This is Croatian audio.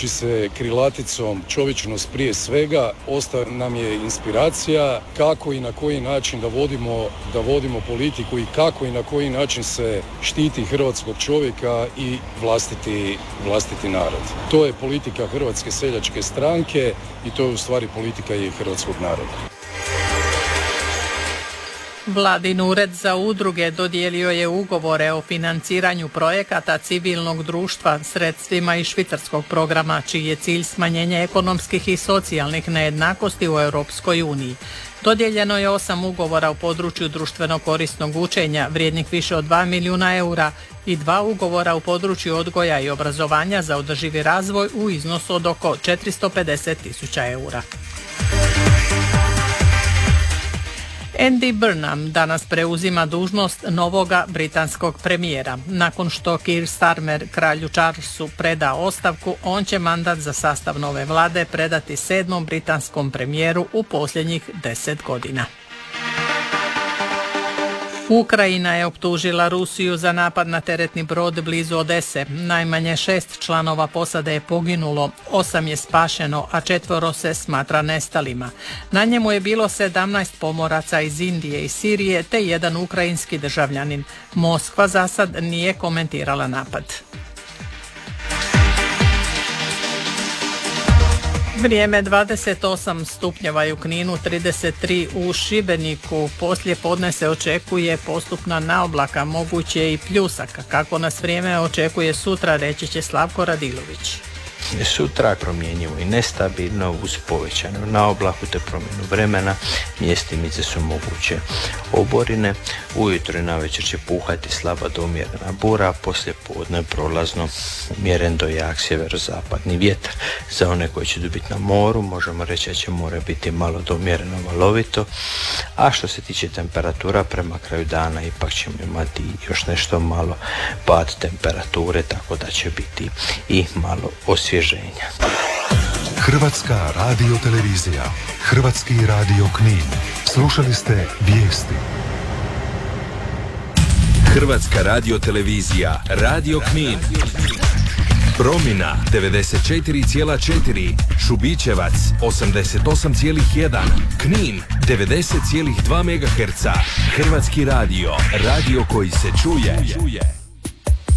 vodeći se krilaticom čovječnost prije svega, ostala nam je inspiracija kako i na koji način da vodimo politiku i kako i na koji način se štiti hrvatskog čovjeka i vlastiti narod. To je politika Hrvatske seljačke stranke i to je u stvari politika i hrvatskog naroda. Vladin ured za udruge dodijelio je ugovore o financiranju projekata civilnog društva sredstvima iz švicarskog programa, čiji je cilj smanjenje ekonomskih i socijalnih nejednakosti u Europskoj uniji. Dodijeljeno je 8 ugovora u području društveno korisnog učenja vrijednih više od 2 milijuna eura i 2 ugovora u području odgoja i obrazovanja za održivi razvoj u iznosu od oko 450.000 eura. Andy Burnham danas preuzima dužnost novoga britanskog premijera. Nakon što Keir Starmer kralju Charlesu preda ostavku, on će mandat za sastav nove vlade predati 7. britanskom premijeru u posljednjih 10 godina. Ukrajina je optužila Rusiju za napad na teretni brod blizu Odese. Najmanje 6 članova posade je poginulo, 8 je spašeno, a 4 se smatra nestalima. Na njemu je bilo 17 pomoraca iz Indije i Sirije te jedan ukrajinski državljanin. Moskva za sad nije komentirala napad. Vrijeme 28 stupnjeva u Kninu, 33 u Šibeniku. Poslije podne se očekuje postupna naoblaka, moguće i pljusak. Kako nas vrijeme očekuje sutra, reći će Slavko Radilović. Sutra promjenjivo i nestabilno uz povećanu naoblaku te promjenu vremena, mjestimice su moguće oborine, ujutro i navečer će puhati slaba do umjerena bura, poslije podne prolazno umjeren do jak sjeverozapadni vjetar. Za one koji će biti na moru možemo reći da će more biti malo do umjereno valovito, a što se tiče temperatura prema kraju dana ipak ćemo imati još nešto malo pad temperature, tako da će biti i malo osvježenja. Hrvatska radiotelevizija, Hrvatski radio Knin. Slušali ste vijesti. Hrvatska radiotelevizija, Radio Knin. Promina 94,4, Šubićevac 88,1, Knin 90,2 MHz. Hrvatski radio, radio koji se čuje.